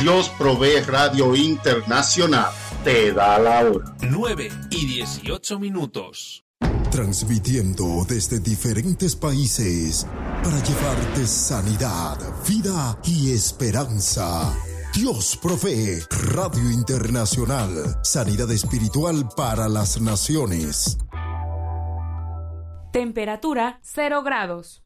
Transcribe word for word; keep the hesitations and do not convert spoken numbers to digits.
Dios Provee Radio Internacional te da la hora. nueve y dieciocho minutos. Transmitiendo desde diferentes países para llevarte sanidad, vida y esperanza. Dios Provee Radio Internacional. Sanidad espiritual para las naciones. Temperatura cero grados.